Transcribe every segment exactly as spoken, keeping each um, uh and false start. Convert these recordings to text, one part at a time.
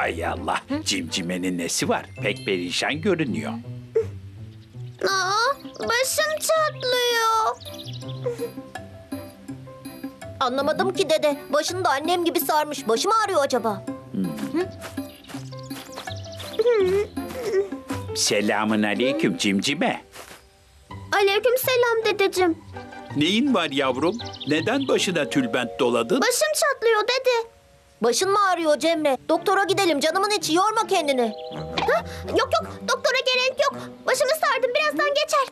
Hay Allah, Cimcime'nin nesi var? Pek perişan görünüyor. Aa, başım çatlıyor. Anlamadım ki dede. Başını da annem gibi sarmış. Başım ağrıyor acaba? Selamun aleyküm Cimcime. Aleykümselam dedeciğim. Neyin var yavrum? Neden başına tülbent doladın? Başım çatlıyor dede. Başın mı ağrıyor Cemre? Doktora gidelim, canımın içi, yorma kendini. Ha? Yok yok, doktora gerek yok. Başımı sardım, birazdan geçer.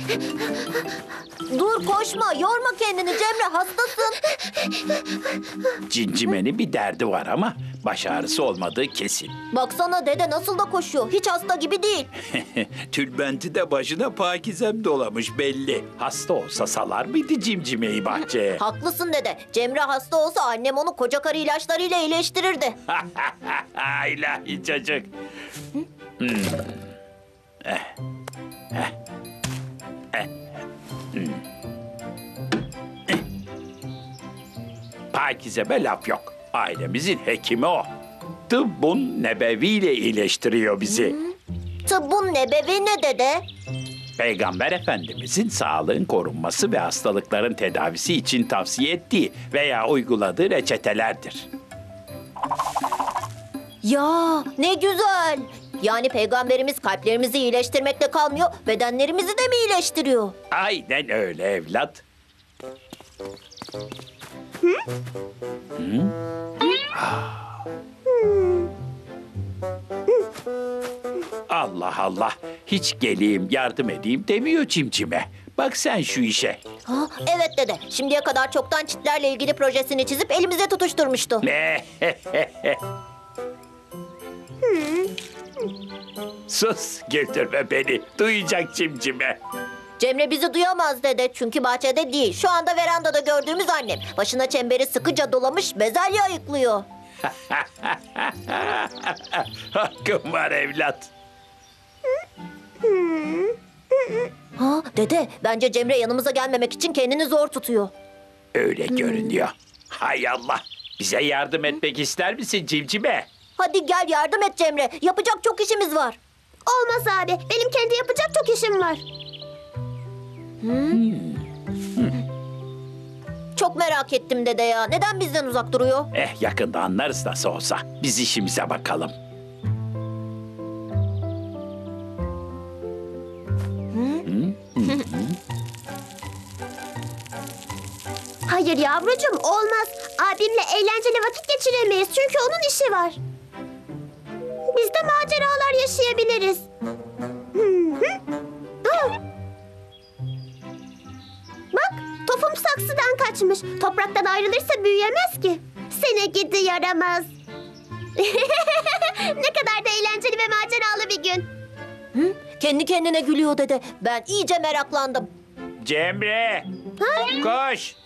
Dur koşma, yorma kendini Cemre, hastasın. Cimcime'nin bir derdi var ama baş ağrısı olmadığı kesin. Baksana dede nasıl da koşuyor, hiç hasta gibi değil. Tülbenti de başına Pakizem dolamış belli. Hasta olsa salar mıydı Cimcime'yi bahçeye? Haklısın dede, Cemre hasta olsa annem onu koca karı ilaçlarıyla iyileştirirdi. İlahi çocuk. Hmm. Eh. Eh. Eh. Hmm. Eh. Pakize'me laf yok. Ailemizin hekimi o. Tıbbun nebeviyle iyileştiriyor bizi. Tıbbun nebevi ne dede? Peygamber Efendimizin sağlığın korunması ve hastalıkların tedavisi için tavsiye ettiği veya uyguladığı reçetelerdir. Ya ne güzel. Yani peygamberimiz kalplerimizi iyileştirmekle kalmıyor, bedenlerimizi de mi iyileştiriyor? Aynen öyle evlat. Hı? Ah. Allah Allah. Hiç geleyim yardım edeyim demiyor Cimcime. Bak sen şu işe. Ha, evet dede, şimdiye kadar çoktan çitlerle ilgili projesini çizip elimize tutuşturmuştu. Sus, güldürme beni. Duyacak Cimcime. Cemre bizi duyamaz dede, çünkü bahçede değil. Şu anda verandada gördüğümüz annem. Başına çemberi sıkıca dolamış, bezelye ayıklıyor. Hakkım var evlat. Ha dede, bence Cemre yanımıza gelmemek için kendini zor tutuyor. Öyle görünüyor. Hay Allah. Bize yardım etmek ister misin Cimcime? Hadi gel yardım et Cemre, yapacak çok işimiz var. Olmaz abi, benim kendi yapacak çok işim var. Çok merak ettim dede ya. Neden bizden uzak duruyor? Eh yakında anlarız nasıl olsa. Biz işimize bakalım. Hayır yavrucuğum, olmaz. Abimle eğlenceli vakit geçiremeyiz çünkü onun işi var. Biz de maceralar yaşayabiliriz. Bak, topum saksıdan kaçmış. Topraktan ayrılırsa büyüyemez ki. Seni gidi yaramaz. Ne kadar da eğlenceli ve maceralı bir gün. Hı? Kendi kendine gülüyor dede. Ben iyice meraklandım. Cemre! Koş!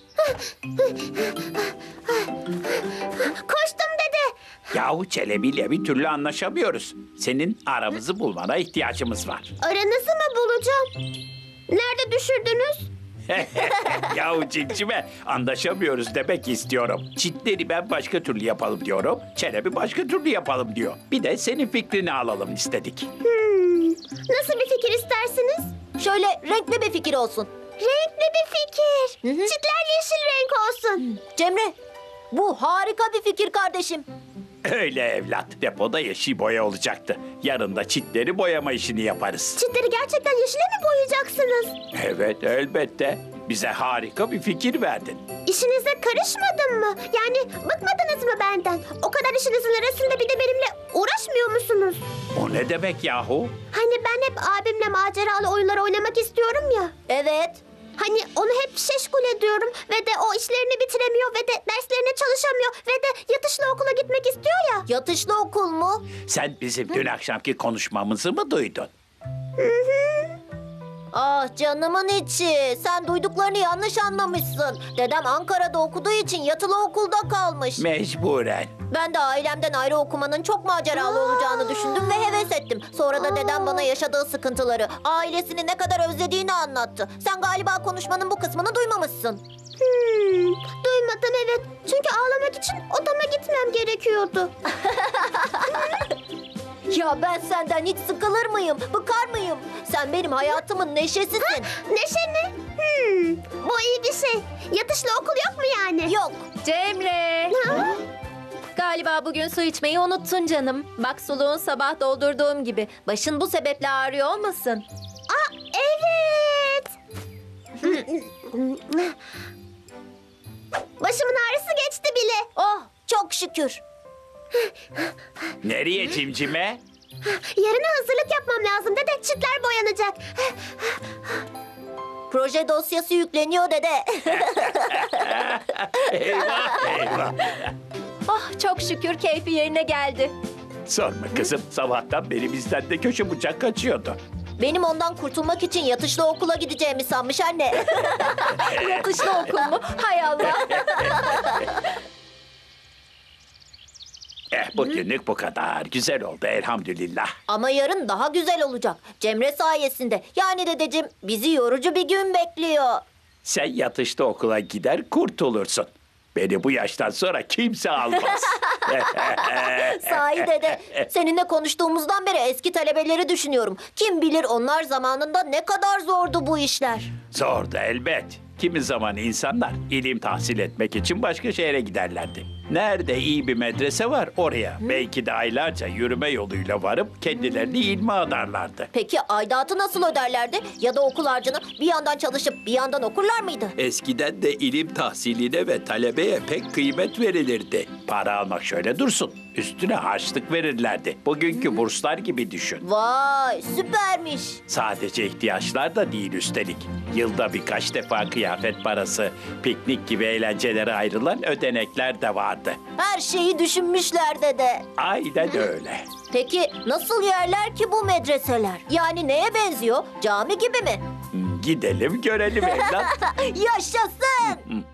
Koştum dede. Yahu Çelebi'yle bir türlü anlaşamıyoruz. Senin aramızı bulmana ihtiyacımız var. Aranızı mı bulacağım? Nerede düşürdünüz? Yahu Cimcime anlaşamıyoruz demek istiyorum. Çitleri ben başka türlü yapalım diyorum. Çelebi başka türlü yapalım diyor. Bir de senin fikrini alalım istedik. Hmm, nasıl bir fikir istersiniz? Şöyle renkli bir fikir olsun. Renkli bir fikir. Hı hı. Çitler yeşil renk olsun. Cemre, bu harika bir fikir kardeşim. Öyle evlat. Depoda yeşil boya olacaktı. Yarın da çitleri boyama işini yaparız. Çitleri gerçekten yeşile mi boyayacaksınız? Evet elbette. Bize harika bir fikir verdin. İşinize karışmadım mı? Yani bıkmadınız mı benden? O kadar işinizin arasında bir de benimle uğraşmıyor musunuz? O ne demek yahu? Hani ben hep abimle maceralı oyunlar oynamak istiyorum ya. Evet. Hani onu hep şeşkul ediyorum ve de o işlerini bitiremiyor ve de derslerine çalışamıyor ve de yatışlı okula gitmek istiyor ya. Yatışlı okul mu? Sen bizim dün akşamki konuşmamızı mı duydun? Hı hı. Ah canımın içi. Sen duyduklarını yanlış anlamışsın. Dedem Ankara'da okuduğu için yatılı okulda kalmış. Mecburen. Ben de ailemden ayrı okumanın çok maceralı olacağını düşündüm ve heves ettim. Sonra da dedem bana yaşadığı sıkıntıları, ailesini ne kadar özlediğini anlattı. Sen galiba konuşmanın bu kısmını duymamışsın. Hmm, duymadım evet. Çünkü ağlamak için odama gitmem gerekiyordu. Ya ben senden hiç sıkılır mıyım? Bıkar mıyım? Sen benim hayatımın neşesisin. Neşe mi? Hmm, bu iyi bir şey. Yatışlı okul yok mu yani? Yok. Cemre, Ha? galiba bugün su içmeyi unuttun canım. Bak suluğun sabah doldurduğum gibi. Başın bu sebeple ağrıyor olmasın? Aa, evet. Başımın ağrısı geçti bile. Oh, çok şükür. Nereye cimcime? Yarına hazırlık yapmam lazım dede. Çitler boyanacak. Proje dosyası yükleniyor dede. Eyvah eyvah. Oh çok şükür keyfi yerine geldi. Sorma kızım, sabahtan beri bizden de köşe bucak kaçıyordu. Benim ondan kurtulmak için yatışlı okula gideceğimi sanmış anne. Yatışlı okul mu? Hay Allah. Eh bugünlük bu kadar. Güzel oldu elhamdülillah. Ama yarın daha güzel olacak. Cemre sayesinde. Yani dedeciğim bizi yorucu bir gün bekliyor. Sen yatışta okula gider kurtulursun. Beni bu yaştan sonra kimse almaz. Sahi dede. Seninle konuştuğumuzdan beri eski talebeleri düşünüyorum. Kim bilir onlar zamanında ne kadar zordu bu işler. Zordu elbet. Kimi zaman insanlar ilim tahsil etmek için başka şehre giderlerdi. Nerede iyi bir medrese var oraya. Belki de aylarca yürüme yoluyla varıp kendilerini ilme adarlardı. Peki aidatı nasıl öderlerdi? Ya da okul harcını bir yandan çalışıp bir yandan okurlar mıydı? Eskiden de ilim tahsiline ve talebeye pek kıymet verilirdi. Para almak şöyle dursun. Üstüne harçlık verirlerdi. Bugünkü burslar gibi düşün. Vay süpermiş. Sadece ihtiyaçlar da değil üstelik. Yılda birkaç defa kıyafet parası, piknik gibi eğlencelere ayrılan ödenekler de vardı. Her şeyi düşünmüşler dede. Aynen öyle. Peki nasıl yerler ki bu medreseler? Yani neye benziyor? Cami gibi mi? Gidelim görelim evlat. Yaşasın!